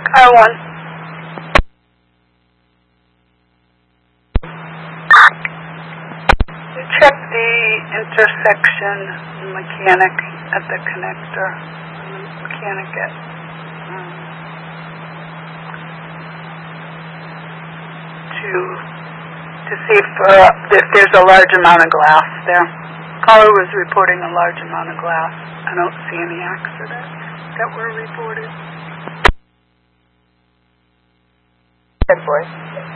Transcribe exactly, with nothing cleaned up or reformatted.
R one. Check the intersection mechanic at the connector. The mechanic at um, to to see if, uh, if there's a large amount of glass there. Caller was reporting a large amount of glass. I don't see any accidents that were reported. Good boy.